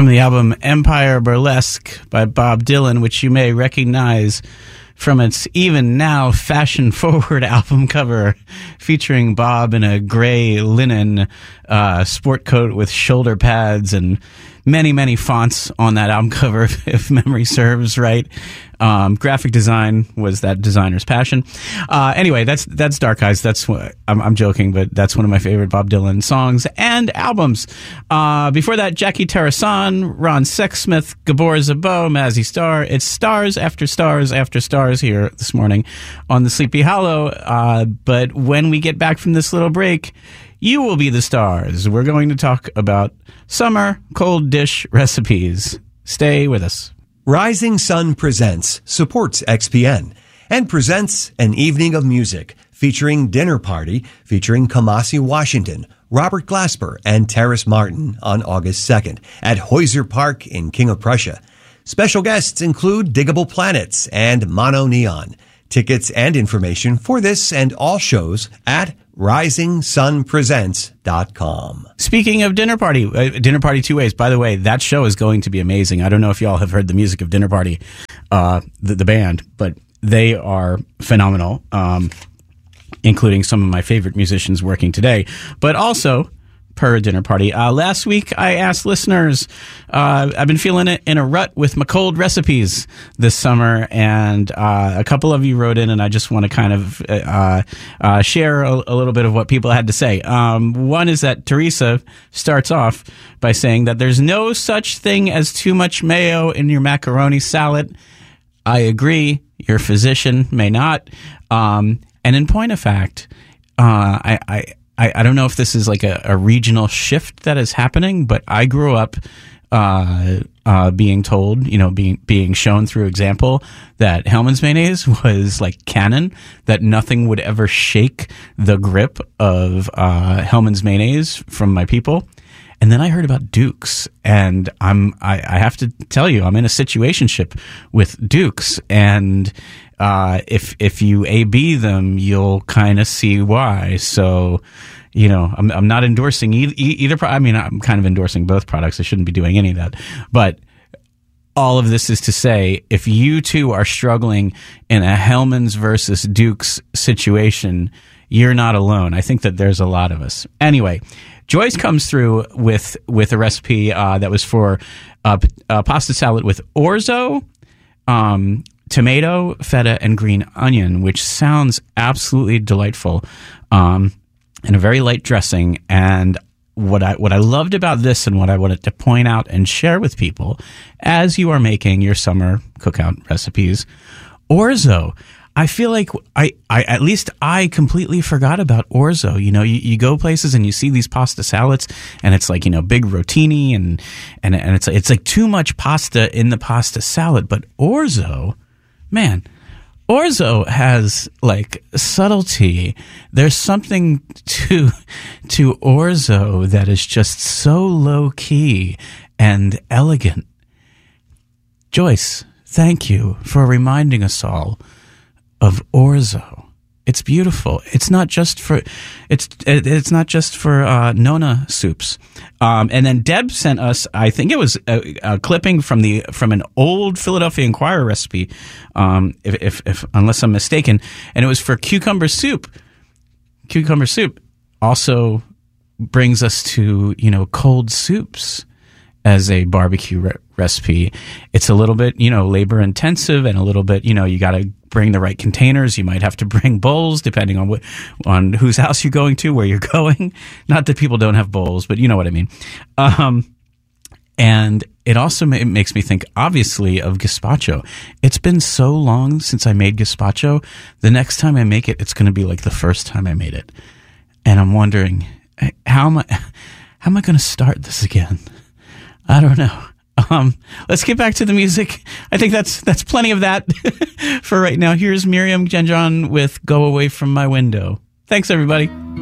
from the album Empire Burlesque by Bob Dylan, which you may recognize from its even now fashion-forward album cover featuring Bob in a gray linen sport coat with shoulder pads and many, many fonts on that album cover, if memory serves right. Graphic design was that designer's passion. Anyway, that's Dark Eyes. That's what I'm joking, but that's one of my favorite Bob Dylan songs and albums. Before that, Jackie Terrason, Ron Sexsmith, Gabor Szabo, Mazzy Star. It's stars after stars after stars here this morning on the Sleepy Hollow. But when we get back from this little break, you will be the stars. We're going to talk about summer cold dish recipes. Stay with us. Rising Sun Presents supports XPN and presents an evening of music featuring Dinner Party featuring Kamasi Washington, Robert Glasper, and Terrace Martin on August 2nd at Heuser Park in King of Prussia. Special guests include Diggable Planets and Mono Neon. Tickets and information for this and all shows at risingsunpresents.com. Speaking of Dinner Party, Dinner Party Two Ways, by the way, that show is going to be amazing. I don't know if y'all have heard the music of Dinner Party, the band, but they are phenomenal, including some of my favorite musicians working today, but also per Dinner Party. Last week, I asked listeners, I've been feeling it in a rut with my cold recipes this summer, and a couple of you wrote in, and I just want to kind of share a little bit of what people had to say. One is that Teresa starts off by saying that there's no such thing as too much mayo in your macaroni salad. I agree. Your physician may not. And in point of fact, I don't know if this is like a regional shift that is happening, but I grew up being told, being shown through example that Hellmann's mayonnaise was like canon, that nothing would ever shake the grip of Hellmann's mayonnaise from my people. And then I heard about Duke's, and I have to tell you, I'm in a situationship with Duke's, and if you A/B them, you'll kind of see why. So, I'm not endorsing either. I mean, I'm kind of endorsing both products. I shouldn't be doing any of that. But all of this is to say, if you too are struggling in a Hellmann's versus Duke's situation, you're not alone. I think that there's a lot of us. Anyway, Joyce comes through with a recipe that was for pasta salad with orzo, tomato, feta, and green onion, which sounds absolutely delightful, and a very light dressing. And what I loved about this, and what I wanted to point out and share with people as you are making your summer cookout recipes, orzo. I feel like I completely forgot about orzo. You go places and you see these pasta salads, and it's like, big rotini, and it's like too much pasta in the pasta salad. But orzo, man, orzo has like subtlety. There's something to orzo that is just so low key and elegant. Joyce, thank you for reminding us all of orzo. It's beautiful. It's not just for Nona soups. And then Deb sent us, I think it was a clipping from an old Philadelphia Inquirer recipe, if unless I'm mistaken, and it was for cucumber soup. Cucumber soup also brings us to cold soups as a barbecue recipe. It's a little bit labor intensive, and a little bit you got to bring the right containers. You might have to bring bowls depending on whose house you're going to, where you're going. Not that people don't have bowls, but you know what I mean. And it also makes me think, obviously, of gazpacho. It's been so long since I made gazpacho. The next time I make it, it's going to be like the first time I made it. And I'm wondering, how am I going to start this again? I don't know. Let's get back to the music. I think that's plenty of that for right now. Here's Miriam Genjon with Go Away From My Window. Thanks, everybody.